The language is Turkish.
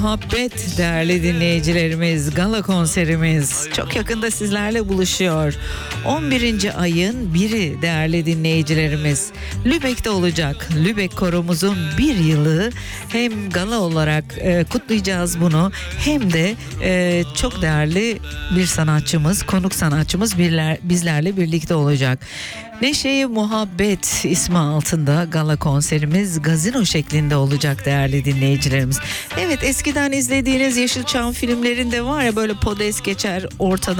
Muhabbet değerli dinleyicilerimiz, gala konserimiz çok yakında sizlerle buluşuyor. 11. ayın 1'i değerli dinleyicilerimiz. Lübeck'te olacak. Lübeck koromuzun bir yılı, hem gala olarak kutlayacağız bunu, hem de çok değerli bir sanatçımız, konuk sanatçımız bizlerle birlikte olacak. Neşe-i Muhabbet ismi altında gala konserimiz gazino şeklinde olacak değerli dinleyicilerimiz. Evet, eskiden izlediğiniz Yeşilçam filmlerinde var ya, böyle podes geçer ortadan.